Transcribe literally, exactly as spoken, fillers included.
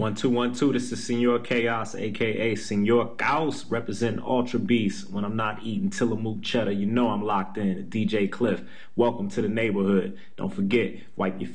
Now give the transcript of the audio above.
One two one two. This is Senor Chaos, aka Senor Caos, representing Ultra Beast. When I'm not eating Tillamook cheddar, you know I'm locked in. D J Cliff, welcome to the neighborhood. Don't forget, wipe your